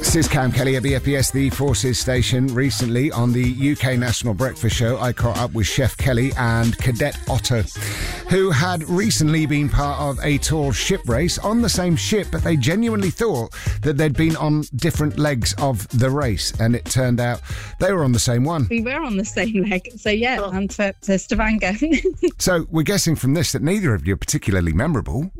This is Cam Kelly at BFBS, the Forces station. Recently, on the UK National Breakfast Show, I caught up with Chef Kelly and Cadet Otto, who had recently been part of a tall ship race on the same ship, but they genuinely thought that they'd been on different legs of the race, and it turned out they were on the same one. We were on the same leg, so yeah, and to Stavanger. So we're guessing from this that neither of you are particularly memorable.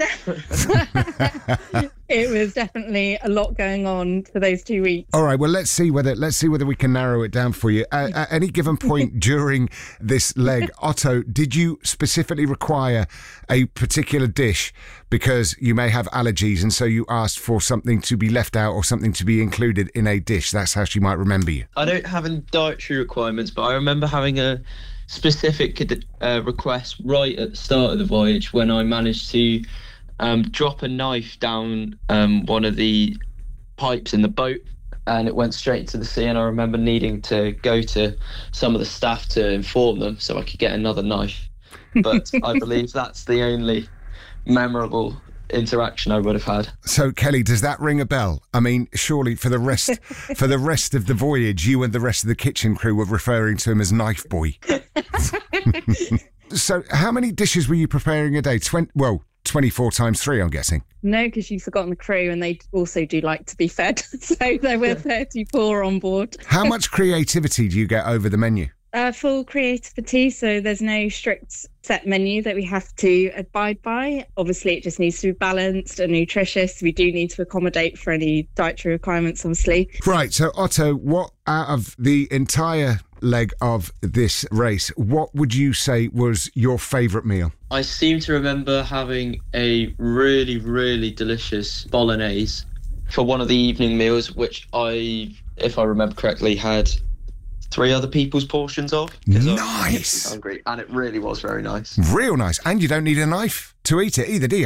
It was definitely a lot going on for those 2 weeks. All right, well, let's see whether we can narrow it down for you. At any given point during this leg, Otto, did you specifically require a particular dish because you may have allergies, and so you asked for something to be left out or something to be included in a dish? That's how she might remember you. I don't have any dietary requirements, but I remember having a specific request right at the start of the voyage when I managed to drop a knife down one of the pipes in the boat, and it went straight into the sea. And I remember needing to go to some of the staff to inform them so I could get another knife. But I believe that's the only memorable interaction I would have had. So, Kelly, does that ring a bell? I mean, surely for the rest of the voyage, you and the rest of the kitchen crew were referring to him as Knife Boy. So, how many dishes were you preparing a day? 24 times 3, I'm guessing. No, because you've forgotten the crew, and they also do like to be fed. So there were 34 on board. How much creativity do you get over the menu? Full creativity, so there's no strict set menu that we have to abide by. Obviously, it just needs to be balanced and nutritious. We do need to accommodate for any dietary requirements, obviously. Right, so Otto, what out of the entire leg of this race, what would you say was your favourite meal? I seem to remember having a really, really delicious bolognese for one of the evening meals, which I, if I remember correctly, had 3 other people's portions of. Nice! I was hungry, and it really was very nice. Real nice. And you don't need a knife to eat it either, do you?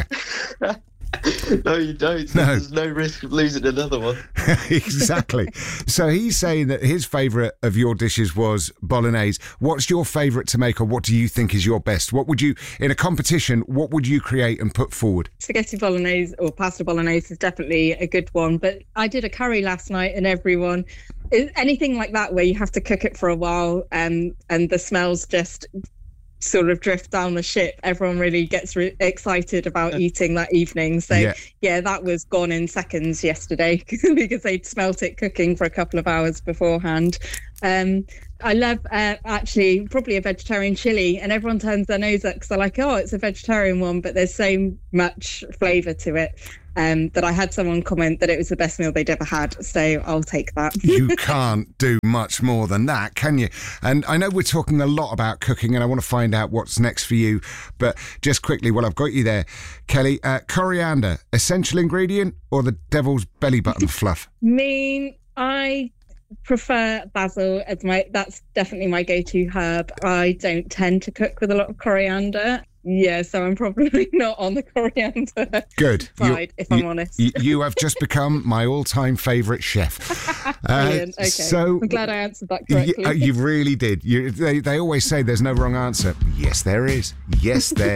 No, you don't. No. There's no risk of losing another one. Exactly. So he's saying that his favourite of your dishes was bolognese. What's your favourite to make, or what do you think is your best? What would you, in a competition, what would you create and put forward? Spaghetti bolognese or pasta bolognese is definitely a good one, but I did a curry last night, and everyone... anything like that where you have to cook it for a while and the smells just sort of drift down the ship, everyone really gets excited about eating that evening. So yeah, that was gone in seconds yesterday because they'd smelt it cooking for a couple of hours beforehand. I love actually probably a vegetarian chili, and everyone turns their nose up because they're like, oh, it's a vegetarian one, but there's so much flavour to it. That I had someone comment that it was the best meal they'd ever had, so I'll take that. You can't do much more than that, can you? And I know we're talking a lot about cooking, and I want to find out what's next for you, but just quickly, while I've got you there, Kelly, coriander, essential ingredient or the devil's belly button fluff? I prefer basil as that's definitely my go-to herb. I don't tend to cook with a lot of coriander. Yeah, so I'm probably not on the coriander side, if I'm honest. You have just become my all-time favourite chef. Brilliant, okay. So, I'm glad I answered that correctly. You really did. They always say there's no wrong answer. Yes, there is. Yes, there